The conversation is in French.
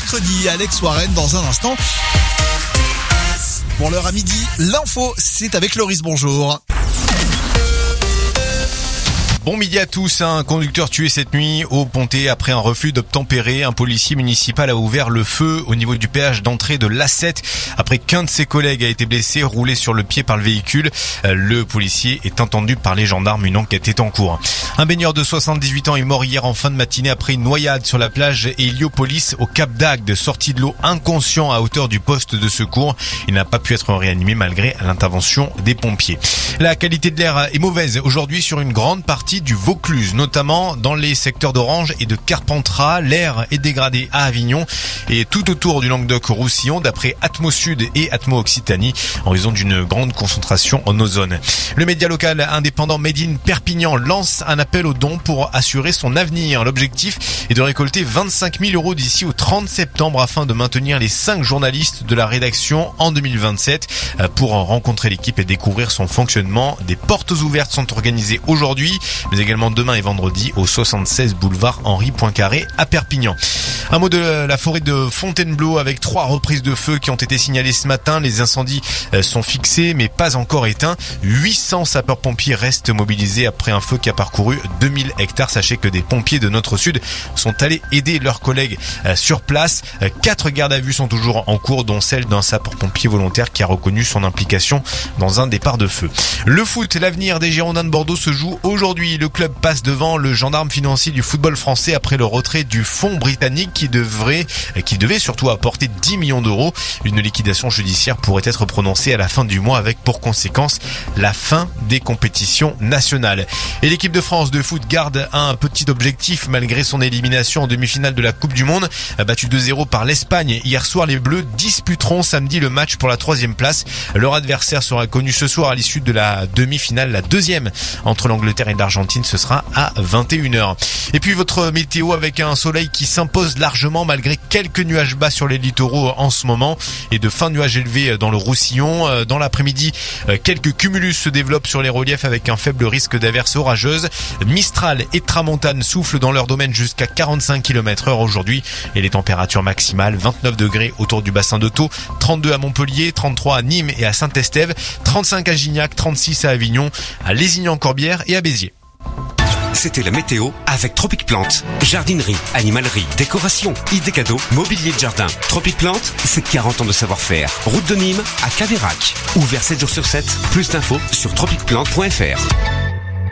mercredi. Alex Warren dans un instant. Pour l'heure à midi, l'info, c'est avec Loris, bonjour. Bon midi à tous, un conducteur tué cette nuit au Pontet après un refus d'obtempérer. Un policier municipal a ouvert le feu au niveau du péage d'entrée de l'A7 après qu'un de ses collègues a été blessé, roulé sur le pied par le véhicule. Le policier est entendu par les gendarmes, une enquête est en cours. Un baigneur de 78 ans est mort hier en fin de matinée après une noyade sur la plage Héliopolis au Cap d'Agde, sorti de l'eau inconscient à hauteur du poste de secours. Il n'a pas pu être réanimé malgré l'intervention des pompiers. La qualité de l'air est mauvaise aujourd'hui sur une grande partie du Vaucluse, notamment dans les secteurs d'Orange et de Carpentras. L'air est dégradé à Avignon et tout autour du Languedoc-Roussillon d'après Atmo Sud et Atmo Occitanie en raison d'une grande concentration en ozone. Le média local indépendant Made in Perpignan lance un appel aux dons pour assurer son avenir. L'objectif est de récolter 25 000 € d'ici au 30 septembre afin de maintenir les 5 journalistes de la rédaction en 2027. Pour rencontrer l'équipe et découvrir son fonctionnement, des portes ouvertes sont organisées aujourd'hui, mais également demain et vendredi au 76 boulevard Henri Poincaré à Perpignan. Un mot de la forêt de Fontainebleau avec 3 reprises de feu qui ont été signalées ce matin. Les incendies sont fixés mais pas encore éteints. 800 sapeurs-pompiers restent mobilisés après un feu qui a parcouru 2000 hectares. Sachez que des pompiers de notre sud sont allés aider leurs collègues sur place. 4 gardes à vue sont toujours en cours, dont celle d'un sapeur-pompier volontaire qui a reconnu son implication dans un départ de feu. Le foot, l'avenir des Girondins de Bordeaux se joue aujourd'hui. Le club passe devant le gendarme financier du football français après le retrait du fonds britannique qui devait surtout apporter 10 millions d'euros. Une liquidation judiciaire pourrait être prononcée à la fin du mois avec pour conséquence la fin des compétitions nationales. Et l'équipe de France de foot garde un petit objectif malgré son élimination en demi-finale de la Coupe du Monde. Battu 2-0 par l'Espagne hier soir, les Bleus disputeront samedi le match pour la 3e place. Leur adversaire sera connu ce soir à l'issue de la demi-finale, la 2e entre l'Angleterre et l'Argentine. Ce sera à 21h. Et puis votre météo avec un soleil qui s'impose largement malgré quelques nuages bas sur les littoraux en ce moment et de fins nuages élevés dans le Roussillon. Dans l'après-midi, quelques cumulus se développent sur les reliefs avec un faible risque d'averses orageuses. Mistral et tramontane soufflent dans leur domaine jusqu'à 45 km/h aujourd'hui et les températures maximales 29 degrés autour du bassin de Thau, 32 à Montpellier, 33 à Nîmes et à Saint-Estève, 35 à Gignac, 36 à Avignon, à Lézignan-Corbière et à Béziers. C'était la météo avec Tropic Plante. Jardinerie, animalerie, décoration, idées cadeaux, mobilier de jardin. Tropic Plante, c'est 40 ans de savoir-faire. Route de Nîmes à Caveyrac. Ouvert 7 jours sur 7. Plus d'infos sur tropicplante.fr.